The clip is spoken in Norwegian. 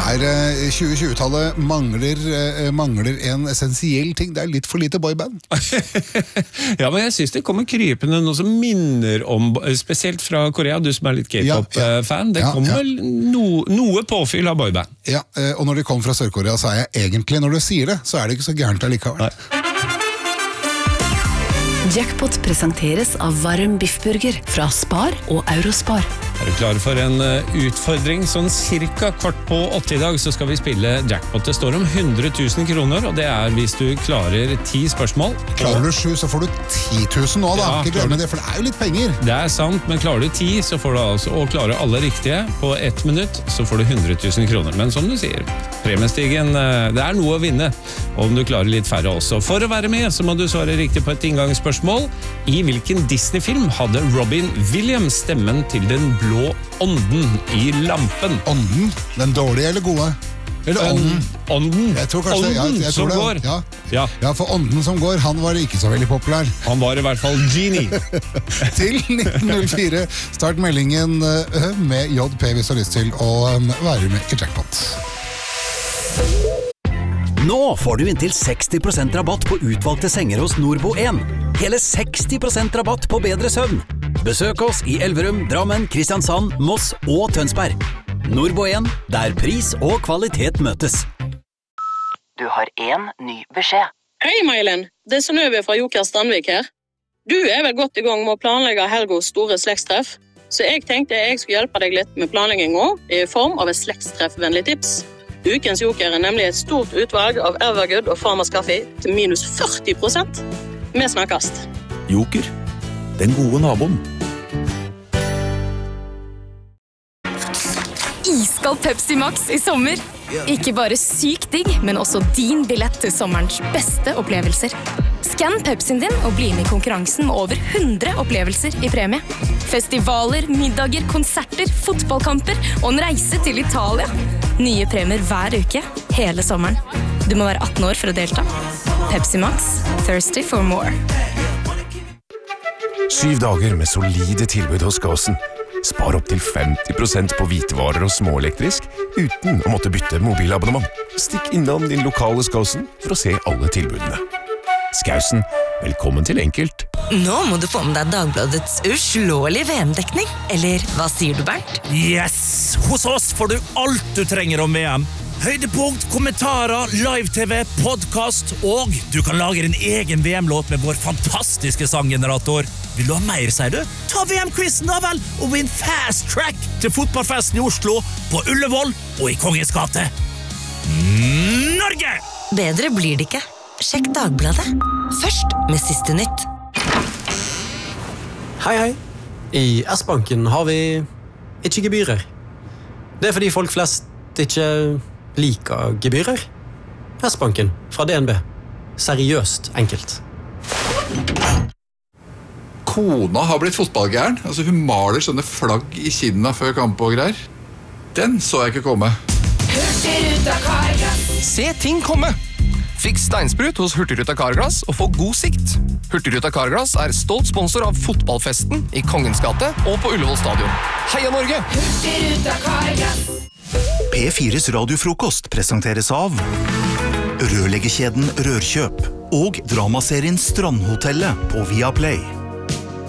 2020-tallet mangler en essensiell ting. Det litt for lite boyband. Ja, men jeg synes det kommer krypende noe som minner om, spesielt fra Korea, du som litt K-pop-fan, det kommer vel noe påfyll av boyband. Ja, og når de kom fra Sør-Korea, så jeg egentlig, når du sier det, så det ikke så gærent allikevel. Jackpot presenteres av varm biffburger fra Spar og Eurospar. Du klar for en utfordring? Sånn cirka 7:45 i dag så skal vi spille Jackpot. Det står om 100 000 kroner, og det hvis du klarer 10 spørsmål. Klarer du 7, så får du 10 000 nå da. Ikke glemme det, for det jo litt penger. Det sant, men klarer du 10, så får du altså, og klarer alle riktige på 1 minutt, så får du 100 000 kroner. Men som du sier, premiestigen, det noe å vinne, om du klarer litt færre også. For å være med, så må du svare riktig på et inngangsspørsmål. I hvilken Disney-film hadde Robin Williams stemmen til den blå ånden i lampen? Ånden? Den dårlige eller gode? Eller ånden? Ånden. Jeg tror kanskje, ånden jeg tror som går. Ja, for ånden som går, han var ikke så veldig populær. Han var i hvert fall genie. Til 1904. Start meldingen med JP hvis du har lyst til å være med i Jackpot. Nå får du inntil 60% rabatt på utvalgte senger hos Nordbo1. Hele 60% rabatt på bedre søvn. Besøk oss i Elverum, Drammen, Kristiansand, Moss og Tønsberg. Nordbo1, der pris og kvalitet møtes. Du har en ny beskjed. Hei, Mailen. Det Synnøve fra Joker Strandvik her. Du vel godt i gang med å planlegge Helgos store slektstreff, så jeg tenkte jeg skulle hjelpe deg litt med planleggingen i form av et slektstreffvennlig tips. Ukens Joker nemlig et stort utvalg av Evergood og Farmers Kaffe til minus 40%. Vi snakkes. Joker, den gode naboen. Iskald Pepsi Max i sommer. Ikke bare sykt digg, men også din billett til sommerens beste opplevelser. Skann Pepsien din og bli med i konkurransen med over 100 opplevelser i premie. Festivaler, middager, konserter, fotballkamper og en reise til Italia. Nye premier hver uke, hele sommeren. Du må være 18 år for å delta. Pepsi Max, thirsty for more. 7 dager med solide tilbud hos Gåsen. Spar opp til 50% på hvitevarer og småelektrisk, uten å måtte bytte mobilabonnement. Stikk innom din lokale Skåsen for å se alle tilbudene. Skausen, velkommen til Enkelt. Nå må du få med deg Dagbladets uslåelige VM-dekning. Eller hva sier du, Bernt? Yes! Hos oss får du alt du trenger om VM. Høydepunkt, kommentarer, live-tv, podcast, og du kan lage din egen VM-låt med vår fantastiske sanggenerator. Vil du ha mer, sier du? Ta VM-quizen da vel, og vinn fast track til fotballfesten i Oslo, på Ullevål og i Kongens gate. Norge! Bedre blir det ikke. Sjekk Dagbladet. Først med siste nytt. Hei. I S-banken har vi ikke gebyrer. Det fordi folk flest ikke liker gebyrer. S-banken fra DNB. Seriøst enkelt. Kona har blitt fotballgæren. Altså, hun maler sånne flagg i kinna før kamp og greier. Den så jeg ikke komme. Hurtigruta Carglass. Se ting komme! Fiks steinsprut hos Hurtigruta Carglass og få god sikt. Hurtigruta Carglass stolt sponsor av fotballfesten i Kongens gate og på Ullevål stadion. Heia Norge! Hurtigruta Carglass. P4s radiofrokost presenteres av rørleggerkjeden Rørkjøp og dramaserien Strandhotellet på Viaplay.